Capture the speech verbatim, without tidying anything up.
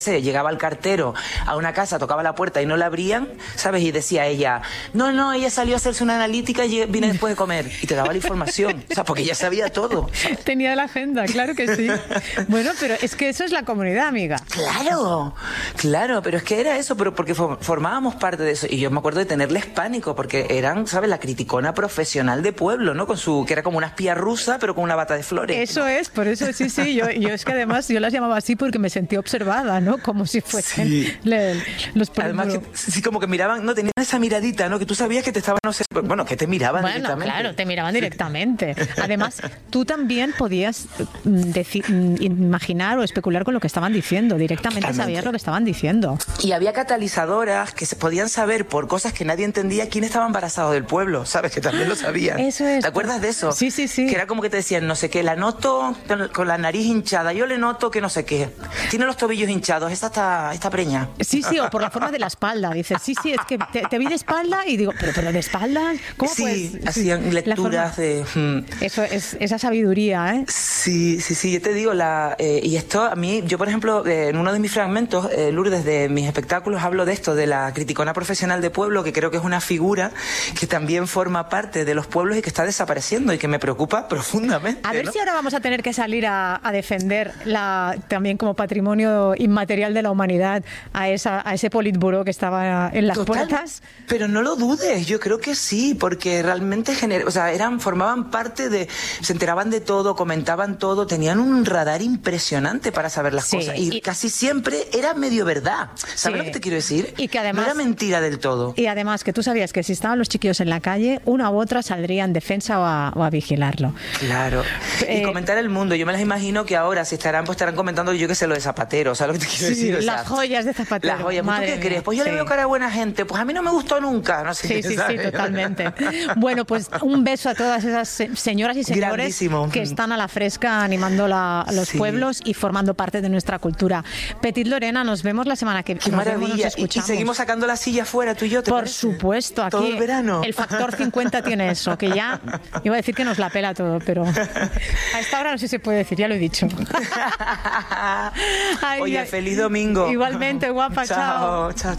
llegaba el cartero a una casa, tocaba la puerta y no la abrían, ¿sabes? Y decía ella, no, no, ella salió a hacerse una analítica y viene después de comer. Y te daba la información, o sea, porque ella sabía todo. Tenía la agenda, claro que sí. Bueno, pero es que eso es la comunidad, amiga. Claro, claro, pero es que era eso, pero porque formábamos parte de eso. Y yo me acuerdo de tenerles pánico, porque eran, ¿sabes? La criticona profesional de pueblo, ¿no? Con su, que era como una espía rusa, pero con una bata de flores. Eso es, por eso sí, sí. Yo, yo es que además yo las llamaba así porque me sentía observada, ¿no? Como si fuesen sí. le, los Además, que, sí, como que miraban, no, tenían esa miradita, ¿no? Que tú sabías que te estaban, no sé, bueno, que te miraban bueno, directamente. Claro, te miraban directamente. Además, tú también podías decir, imaginar o especular con lo que estaban diciendo. Directamente Totalmente. Sabías lo que estaban diciendo. Y había catalizadoras que se podían saber por cosas que nadie entendía quién estaba embarazado del pueblo, ¿sabes? Que también lo sabían. Eso es. ¿Te acuerdas de eso? Sí, sí, sí. Que era como que te decían, no sé qué, la noto con la nariz hinchada, yo le noto que no sé qué. Tiene los tobillos hinchados, esta está, está preña. Sí, sí, o por la forma de la espalda. Dices, sí, sí, es que te, te vi de espalda y digo, pero, pero de espalda, ¿cómo sí, pues? Hacían sí, lecturas de... Eso es, esa sabiduría, ¿eh? Sí, sí, sí, yo te digo, la eh, y esto a mí, yo por ejemplo, eh, en uno de mis fragmentos, eh, Lourdes, de mis espectáculos, hablo de esto, de la criticona profesional de pueblo, que creo que es una figura que también forma parte de los pueblos y que está desapareciendo y que me preocupa profundamente. A ver ¿no? si ahora vamos a tener que salir a, a defender la, también como patrimonio inmaterial de la humanidad a, esa, a ese politburó que estaba en las Total, puertas. Pero no lo dudes, yo creo que sí, porque realmente gener... o sea, eran, formaban parte de, se enteraban de todo, comentaban todo, tenían un radar impresionante para saber las sí, cosas y, y casi siempre era medio verdad. ¿Sabes sí. lo que te quiero decir? Y que además, no era mentira del todo. Y además que tú sabías que si estaban los chiquillos en la calle, una u otra saldría en defensa o a, o a vigilarlo. Claro. Eh, y comentar el mundo. Yo me las imagino que ahora si estarán, pues estarán comentando, yo qué sé, lo de Zapatero. ¿Sabes lo que te quiero sí, decir? O sea, las joyas de Zapatero. Las joyas. ¿Tú qué mía. crees? Pues yo sí. le veo cara a buena gente. Pues a mí no me gustó nunca. No sé sí, qué, sí, ¿sabes? sí, totalmente. Bueno, pues un beso a todas esas señoras y señores Grandísimo. que están a la fresca animando la, los sí. pueblos y formando parte de nuestra cultura. Petit Lorena, nos vemos la semana que viene. Qué maravilla. Vemos, y, y seguimos sacando la silla fuera, tú y yo. ¿te Por parece? supuesto. Aquí todo el verano. El factor cincuenta tiene eso, que ya iba a decir que nos la pela todo, pero a esta hora no sé si se puede decir, ya lo he dicho. Ay, oye, feliz domingo. Igualmente, guapa, chao. Chao, chao, chao.